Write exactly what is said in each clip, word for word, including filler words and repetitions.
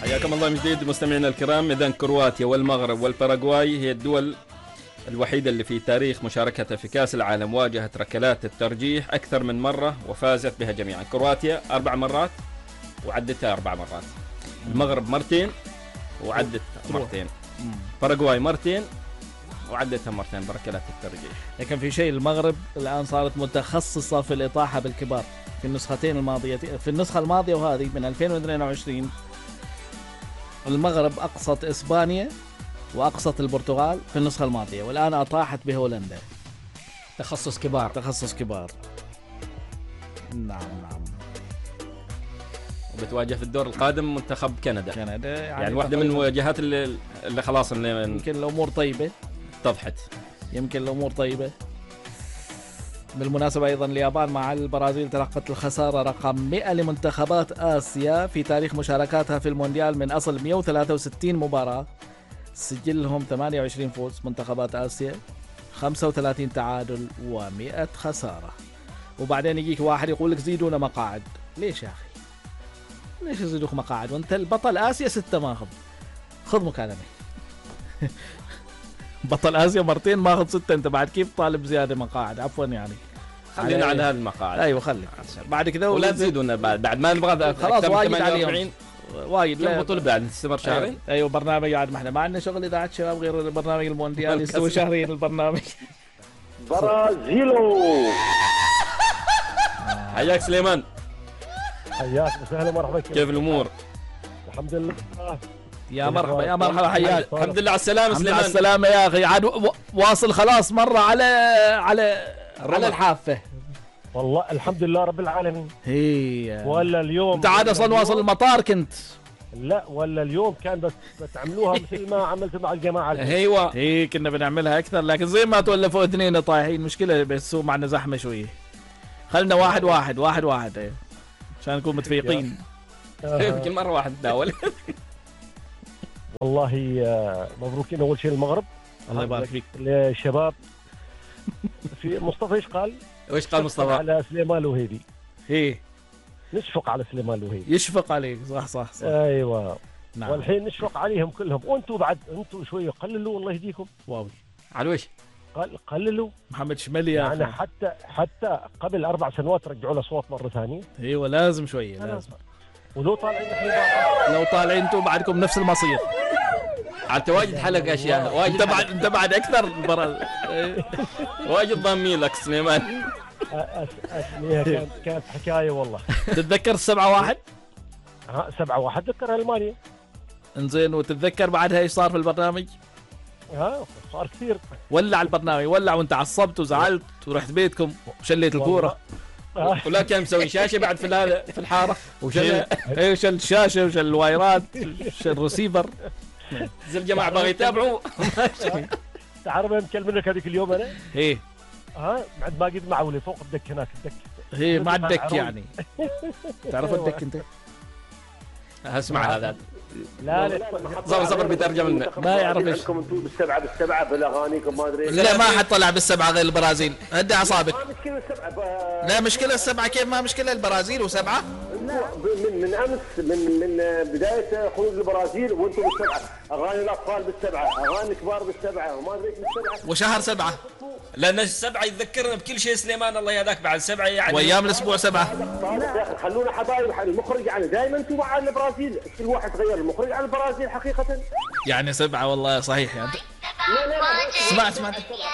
حياكم الله من جديد مستمعينا الكرام. إذن كرواتيا والمغرب والباراغواي هي الدول الوحيدة اللي في تاريخ مشاركتها في كأس العالم واجهت ركلات الترجيح أكثر من مرة وفازت بها جميعا. كرواتيا أربع مرات وعدتها أربع مرات، المغرب مرتين وعدت مرتين، باراغواي مرتين وعدتها مرتين بركلات الترجيح. لكن في شيء، المغرب الآن صارت متخصصة في الإطاحة بالكبار في النسختين الماضية. في النسخة الماضية وهذه من ألفين واثنين وعشرين المغرب أقصت إسبانيا وأقصت البرتغال في النسخة الماضية، والآن أطاحت بهولندا. تخصص كبار تخصص كبار. نعم نعم. وبتواجه في الدور القادم منتخب كندا. كندا يعني, يعني واحدة من الواجهات اللي, اللي خلاص اللي يمكن الأمور طيبة اتضحت. يمكن الأمور طيبة. بالمناسبة أيضا اليابان مع البرازيل تلقت الخسارة رقم مئة لمنتخبات آسيا في تاريخ مشاركاتها في المونديال من أصل مئة وثلاثة وستين مباراة. سجلهم ثمانية وعشرين فوز منتخبات آسيا، خمسة وثلاثين تعادل ومئة خسارة. وبعدين يجيك واحد يقول لك زيدونا مقاعد. ليش يا أخي؟ ليش يزيدوك مقاعد وانت البطل آسيا ستة ماخذ؟ خذ مكالمة. بطل آسيا مرتين ماخذ ستة، انت بعد كيف طالب زيادة مقاعد؟ عفوا يعني خلينا على هذه المقاعد. ايوه خلي بعد كذا ولا تزيدونا بعد بعد ما نبغى خلاص وايد عليهم وايد. لا بطل بعد نستمر شهرين. ايوه برنامج قاعد، ما احنا ما عندنا شغل اذاعه شباب غير برنامج المونديال يستوي شهرين البرنامج. برازيلو. حياك سليمان. حياك وسهلا مرحبا. كيف الامور؟ الحمد لله. يا مرحبا يا مرحبا حياك. الحمد لله على السلامه سليمان. على السلامه يا اخي. عاد واصل خلاص مره على على على الحافه. والله الحمد لله رب العالمين. هي ولا اليوم انت عاد اصلا واصل المطار كنت؟ لا ولا اليوم كان بس بتعملوها مثل ما عملت مع الجماعه. ايوه هي كنا بنعملها اكثر، لكن زي ما تولفوا اثنين طايحين مشكله، بس هو معنا زحمه شويه. خلنا واحد واحد واحد واحد ايه عشان نكون متفيقين. يمكن مره واحد تداول. والله مبروكين اول شيء المغرب. الله يبارك فيك. للشباب في مصطفى ايش قال؟ وايش قال مصطفى؟ على سليمان الوهيدي. ايه نشفق على سليمان الوهيدي. يشفق عليك صح صح صح. ايوه نعم. والحين نشفق عليهم كلهم، وانتم بعد انتم شويه قللوا الله يهديكم. واو على وش؟ قل قللوا محمد شمالي يا يعني حتى حتى قبل اربع سنوات رجعوا له صوت مره ثانيه. ايوه لازم شويه لازم. ولو طالعين لو طالعين انتم بعدكم نفس المصير. انت واجد حلق اشياء واجد. انت بعد انت بعد اكثر برا. واجد ضامين لك سليمان. اسميها كانت كانت حكايه والله. تتذكر السبعة واحد؟ ها سبعة واحد تذكر المانيا. انزين وتتذكر بعدها ايش صار في البرنامج؟ ها صار كثير. ولع البرنامج ولع وانت عصبت وزعلت ورحت بيتكم وشليت الكوره. ولا كان مسوي شاشه بعد في في الحاره وشل ايوه شل الشاشه وشل الوايرات وشل الريسيفر. زي الجماعه باغي يتابعوا. تعرف انا مكلمك هذيك اليوم انا؟ ايه ها بعد ما قد معولي فوق الدك هناك الدك. ايه مع الدك يعني. تعرف الدك انت؟ اسمع هذا. لا لا صبر صبر بيترجم لنا. ما يعرف ايش. انتم بالسبعه بالسبعه بالاغانيكم ما ادري. لا ما حد طلع بالسبعه غير البرازيل. هدي اعصابك. ما مشكله السبعه. لا مشكله السبعه كيف ما مشكله البرازيل وسبعه؟ من من امس من من بدايه خروج البرازيل وانتم بالسبعه، اغاني الاطفال بالسبعه، اغاني الكبار بالسبعه وما ادري ايش بالسبعه. وشهر سبعه. لان السبعه يتذكرنا بكل شيء سليمان الله يهداك. بعد سبعه يعني وايام الاسبوع سبعه. خلونا حبايب. المخرج يعني دائما انتم مع البرازيل، كل واحد غير المخرج على البرازيل حقيقه. يعني سبعه والله صحيح يعني. لا لا لا اسمع اسمع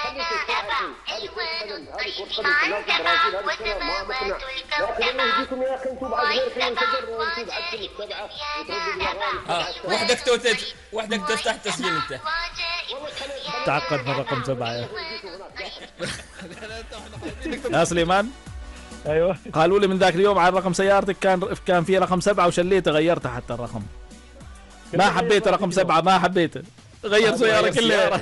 وحدك توتج وحدك تفتح تسجيل انت. تعقد من رقم سبعة يا يا سليمان. ايوه قالوا لي من ذاك اليوم على رقم سيارتك كان كان في رقم سبعة وشليته غيرته حتى الرقم. ما حبيته رقم سبعة ما حبيته. غير سيارة كلها.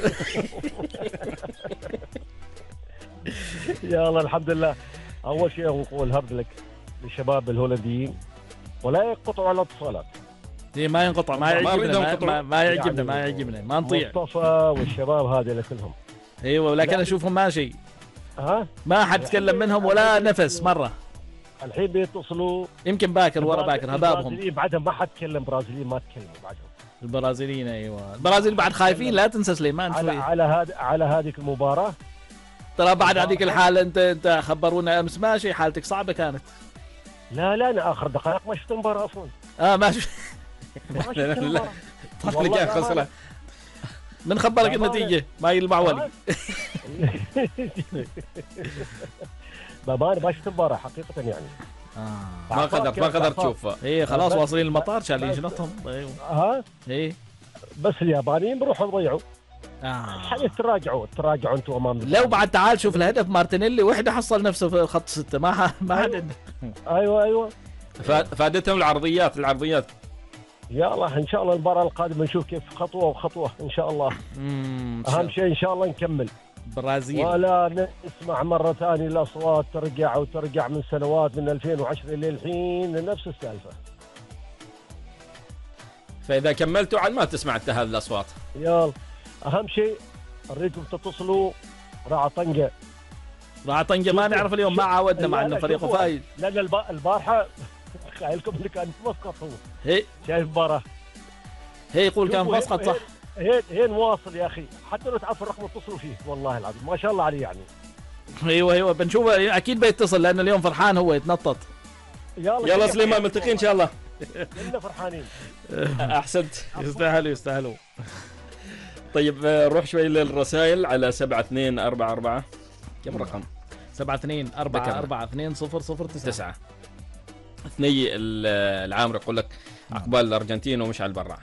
يا الله الحمد لله. اول شيء نقول هارد لك للشباب الهولنديين ولا يقطعوا على الاتصالات. دي ما ينقطع ما يعجبنا ما, ما, ما يعجبنا ما يعجبنا ما نطيع. مصطفى والشباب هذه كلهم. ايوه ولكن اشوفهم ماشي. ها ما حد تكلم منهم ولا نفس مرة. الحين بيتصلوا يمكن باكر ورا باكر هبابهم. البرازيليين بعدهم ما حد تكلم، برازيليين ما تكلموا بعدهم. البرازيليين ايوه، البرازيل بعد خايفين، لا تنسى سليمان على شوي. على هذا على هذيك المباراه ترى بعد هذيك الحاله انت انت خبرونا امس ماشي حالتك صعبه كانت. لا لا انا اخر دقائق ما شفت المباراه اصلا. اه ماشي. ما شفت المباراه والله خسرة. من خبرك النتيجه ما هي المعولي. بابا ما شفت المباراه حقيقه يعني. آه. ما قدرت ما قدرت تشوفها. ايه خلاص واصلين المطار شالين شنطهم. ايوه ها ايه بس اليابانيين بروحوا يضيعوا. اه حاليا تراجعوا تراجعوا انتم امام. لو بعد تعال شوف الهدف مارتينيلي وحده حصل نفسه في خط ستة ما ح... ما حد. ايوه ايوه فادتهم العرضيات العرضيات. يا الله ان شاء الله المباراه القادمه نشوف كيف خطوه وخطوه ان شاء الله. امم اهم شيء ان شاء الله نكمل برازيل. ولا نسمع مره ثانيه الاصوات ترجع وترجع من سنوات من ألفين وعشرة للحين نفس السالفه. فاذا كملتوا عاد ما تسمع انت هذه الاصوات. يلا اهم شيء اريدكم تتصلوا راعي طنجه. راعي طنجه ما نعرف اليوم ما عودنا مع انه فريقه فايز. لان البارحه خايلكم اللي كان مسقط هو. هي شايف المباراه. هي يقول كان مسقط صح. هين هين واصل يا اخي حتى لو تعرفوا الرقم اتصلوا فيه والله العظيم ما شاء الله عليه يعني. ايوه ايوه بنشوف اكيد بيتصل لانه اليوم فرحان هو يتنطط. يلا يلا سليمان ملتقين ان شاء الله. كلنا فرحانين. احسنت. يستاهلوا يستاهلوا. طيب نروح شوي للرسائل على سبعة اثنين أربعة أربعة. كم رقم؟ سبعة اثنين أربعة أربعة اثنين صفر صفر تسعة. ثني العامر يقول لك عقبال الارجنتين ومش على البرع.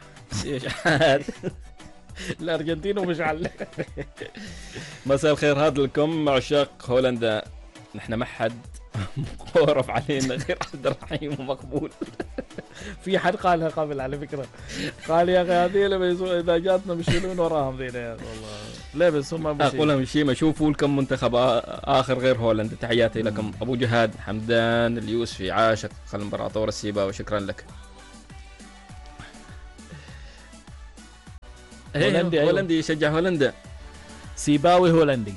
الارجنتين ومش على. مساء الخير، هذا لكم عشاق هولندا، نحن ما حد مقورف علينا غير عبد الرحيم ومقبول. في حد قالها قبل على فكره، قال يا اخي هذه اللي اذا جاتنا بيشيلون وراهم ذيلا والله. لا بس هم مش اقول لهم شيء، ما شوفوا لكم منتخب اخر غير هولندا. تحياتي لكم ابو جهاد حمدان اليوسفي عاشق الامبراطور السيبا وشكرا لك. هولندي هولندي يشجع هولندا، سيباوي هولندي.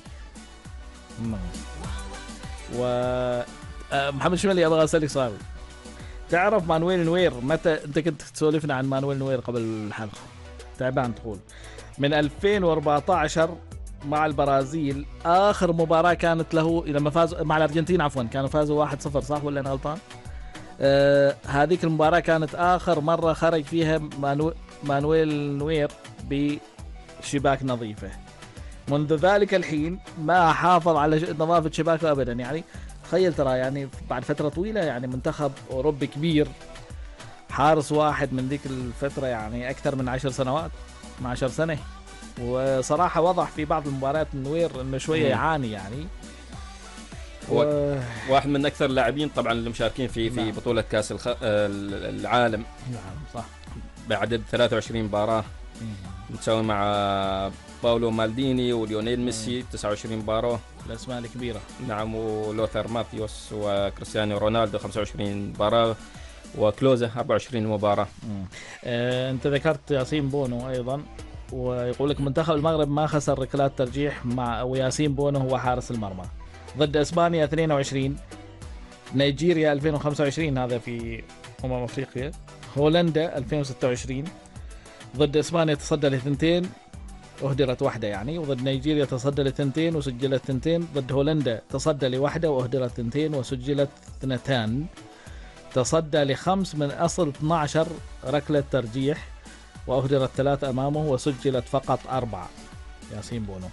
و محمد شمالي ابغى اسالك سؤال، تعرف مانويل نوير متى؟ انت كنت تسولفنا عن مانويل نوير قبل الحلقه، تعبان تقول من ألفين وأربعة عشر مع البرازيل اخر مباراه كانت له لما فازوا مع الارجنتين، عفوا كانوا فازوا واحد صفر صح ولا انا غلطان؟ آه هذيك المباراه كانت اخر مره خرج فيها مانو... مانويل نوير بشباك نظيفه. منذ ذلك الحين ما حافظ على نظافه شباكه ابدا. يعني تخيل ترى يعني بعد فتره طويله يعني منتخب اوروبي كبير حارس واحد من ذيك الفتره يعني اكثر من عشر سنوات عشر سنه. وصراحه وضح في بعض المباريات النوير انه شويه يعاني يعني. هو و... واحد من اكثر اللاعبين طبعا اللي مشاركين في في نعم. بطوله كاس الخ... العالم نعم صح بعدد ثلاثة وعشرين مباراه متساوي مع باولو مالديني وليونيل ميسي تسعة وعشرين مباراه، الاسماء الكبيره. نعم، ولوثر ماتيوس وكريستيانو رونالدو خمسة وعشرين مباراه وكلوزا أربعة وعشرين مباراه. آه، انت ذكرت ياسين بونو ايضا، ويقول لك منتخب المغرب ما خسر ركلات ترجيح مع وياسين بونو هو حارس المرمى. ضد اسبانيا اثنين وعشرين، نيجيريا ألفين وخمسة وعشرين هذا في امم افريقيا، هولندا ألفين وستة وعشرين ضد اسبانيا تصدى لثنتين اهدرت واحده يعني، وضد نيجيريا تصدى لثنتين وسجلت ثنتين، ضد هولندا تصدى لواحده واهدرت ثنتين وسجلت اثنتان، تصدى لخمس من اصل اثني عشر ركله ترجيح واهدرت ثلاث امامه وسجلت فقط اربعه. ياسين بونو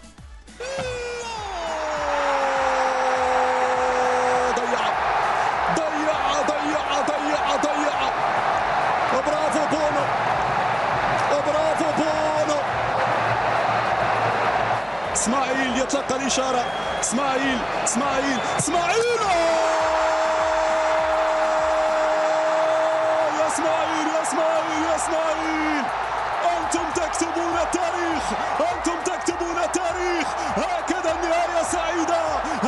ضيع ضيع ضيع ضيع ضيع برافو بونو برافو بونو. اسماعيل يتلقى الاشاره، اسماعيل اسماعيل اسماعيل يا اسماعيل يا اسماعيل يا اسماعيل، انتم تكتبون التاريخ، انتم تكتبون التاريخ. هكذا النهايه سعيده